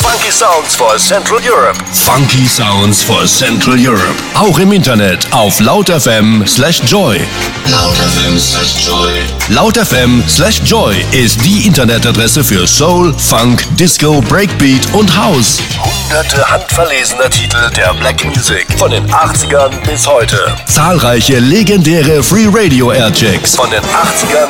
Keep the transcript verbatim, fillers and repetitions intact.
Funky Sounds for Central Europe. Funky Sounds for Central Europe. Auch im Internet auf lautfm slash joy. lautfm slash joy. lautfm slash joy ist die Internetadresse für Soul, Funk, Disco, Breakbeat und House. Hunderte handverlesener Titel der Black Music von den achtzigern bis heute. Zahlreiche legendäre Free Radio Airchecks Von den achtzigern